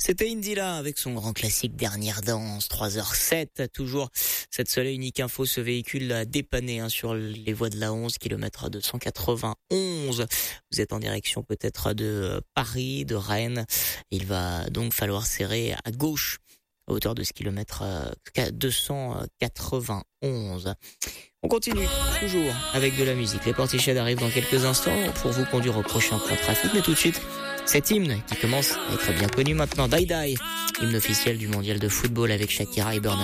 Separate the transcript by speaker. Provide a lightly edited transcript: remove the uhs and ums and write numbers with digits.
Speaker 1: C'était Indila avec son grand classique Dernière Danse, 3h07. Toujours cette seule et unique info, ce véhicule a dépanné sur les voies de la 11, kilomètre 291. Vous êtes en direction peut-être de Paris, de Rennes. Il va donc falloir serrer à gauche à hauteur de ce kilomètre 291. On continue toujours avec de la musique. Les Portiched arrivent dans quelques instants pour vous conduire au prochain point trafic, mais tout de suite, cet hymne qui commence à être bien connu maintenant, Die Die, hymne officiel du mondial de football avec Shakira et Burna